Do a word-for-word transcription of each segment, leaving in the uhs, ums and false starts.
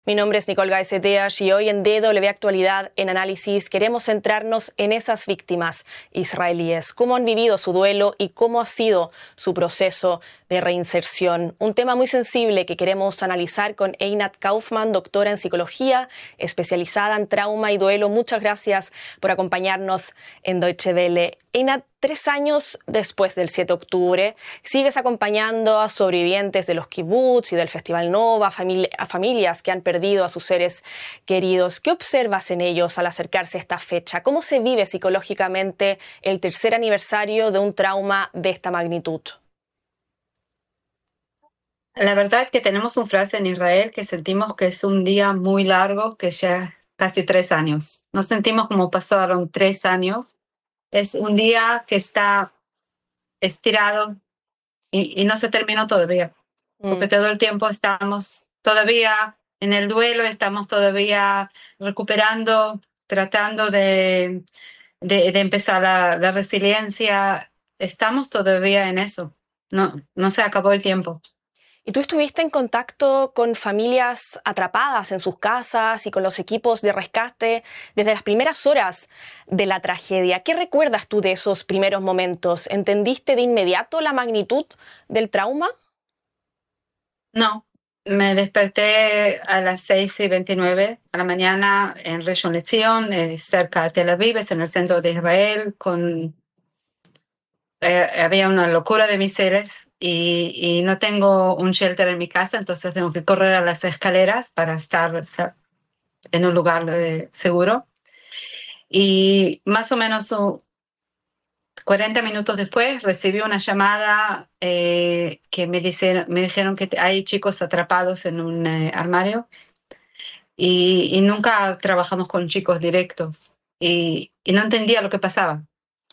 Mi nombre es Nicole Gaeseteas y hoy en D W Actualidad en Análisis queremos centrarnos en esas víctimas israelíes, cómo han vivido su duelo y cómo ha sido su proceso de reinserción. Un tema muy sensible que queremos analizar con Einat Kaufman, doctora en psicología, especializada en trauma y duelo. Muchas gracias por acompañarnos en Deutsche Welle. Einat, tres años después del siete de octubre, sigues acompañando a sobrevivientes de los kibutz y del Festival Nova, a, famili- a familias que han perdido a sus seres queridos. ¿Qué observas en ellos al acercarse a esta fecha? ¿Cómo se vive psicológicamente el tercer aniversario de un trauma de esta magnitud? La verdad que tenemos una frase en Israel que sentimos que es un día muy largo, que ya casi tres años. Nos sentimos como pasaron tres años. Es un día que está estirado y, y no se terminó todavía, porque Mm. todo el tiempo estamos todavía en el duelo, estamos todavía recuperando, tratando de, de, de empezar la, la resiliencia. Estamos todavía en eso. No, no se acabó el tiempo. ¿Y tú estuviste en contacto con familias atrapadas en sus casas y con los equipos de rescate desde las primeras horas de la tragedia? ¿Qué recuerdas tú de esos primeros momentos? ¿Entendiste de inmediato la magnitud del trauma? No, me desperté a las seis y veintinueve de la mañana en Rishon LeZion, eh, cerca de Tel Aviv, es en el centro de Israel. Con, eh, había una locura de missiles y, y no tengo un shelter en mi casa, entonces tengo que correr a las escaleras para estar sa- en un lugar eh, seguro. Y más o menos uh, cuarenta minutos después recibí una llamada eh, que me, dice- me dijeron que hay chicos atrapados en un eh, armario. Y, y nunca trabajamos con chicos directos y, y no entendía lo que pasaba.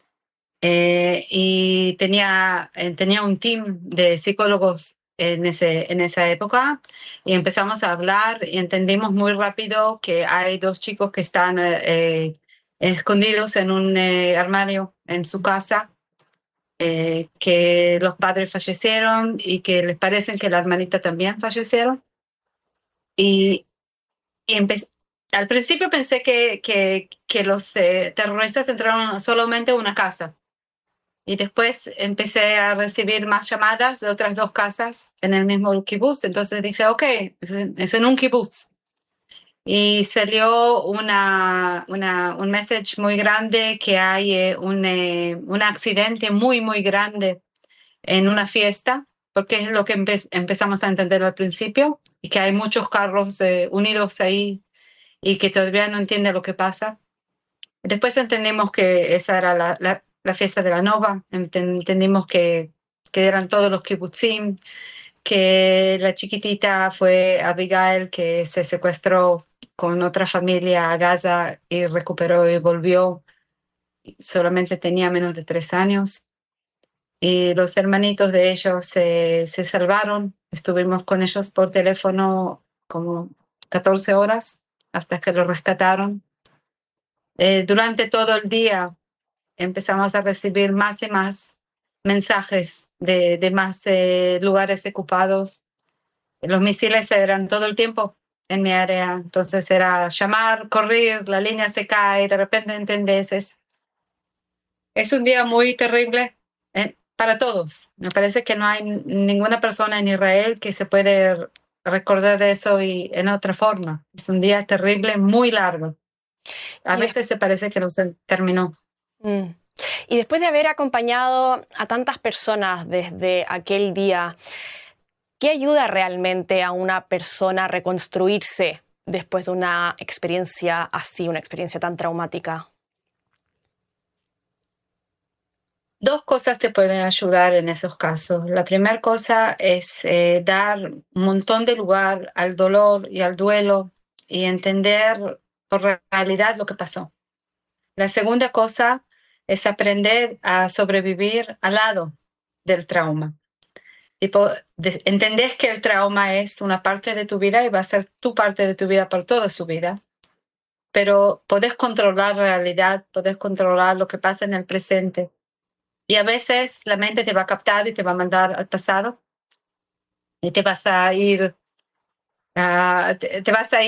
Eh, y tenía, eh, tenía un team de psicólogos en, ese, en esa época y empezamos a hablar y entendimos muy rápido que hay dos chicos que están eh, eh, escondidos en un eh, armario en su casa, eh, que los padres fallecieron y que les parece que la hermanita también fallecieron. Y, Y empe- Al principio pensé que, que, que los eh, terroristas entraron solamente a una casa y después empecé a recibir más llamadas de otras dos casas en el mismo kibutz. Entonces dije, ok, es, en es en un kibutz. Y salió una, una, un message muy grande que hay eh, un, eh, un accidente muy, muy grande en una fiesta, porque es lo que empe- empezamos a entender al principio, y que hay muchos carros eh, unidos ahí y que todavía no entiende lo que pasa. Después entendimos que esa era la, la, la fiesta de la Nova, entendimos que, que eran todos los kibbutzim, que la chiquitita fue Abigail, que se secuestró con otra familia a Gaza y recuperó y volvió. Solamente tenía menos de tres años. Y los hermanitos de ellos se, se salvaron. Estuvimos con ellos por teléfono como catorce horas hasta que lo rescataron. Eh, durante todo el día empezamos a recibir más y más mensajes de, de más eh, lugares ocupados. Los misiles eran todo el tiempo en mi área, entonces era llamar, correr, la línea se cae, de repente entendés. Es, es un día muy terrible eh, para todos. Me parece que no hay ninguna persona en Israel que se puede recordar de eso y en otra forma. Es un día terrible, muy largo. A Y, des- veces se parece que no se terminó. mm. Y después de haber acompañado a tantas personas desde aquel día, ¿qué ayuda realmente a una persona a reconstruirse después de una experiencia así, una experiencia tan traumática? Dos cosas te pueden ayudar en esos casos. La primera cosa es eh, dar un montón de lugar al dolor y al duelo y entender por realidad lo que pasó. La segunda cosa es aprender a sobrevivir al lado del trauma. Tipo, de, entendés que el trauma es una parte de tu vida y va a ser tu parte de tu vida por toda su vida, pero podés controlar la realidad, podés controlar lo que pasa en el presente. Y a veces la mente te va a captar y te va a mandar al pasado y te vas a ir Ah, te, te vas a